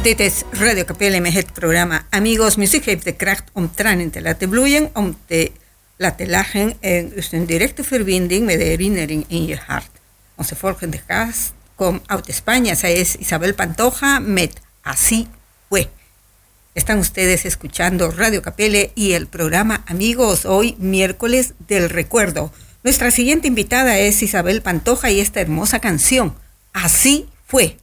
Dit is Radio Capelle met het programma Amigos. Muziek heeft de kracht om tranen te laten vloeien, om te laten lachen en is een directe verbinding met de herinnering in je hart. Onze volgende gast komt uit España. Zij is Isabel Pantoja met Así Fue. Están ustedes escuchando Radio Capelle y el programa Amigos, hoy miércoles del recuerdo. Nuestra siguiente invitada es Isabel Pantoja y esta hermosa canción, Así Fue.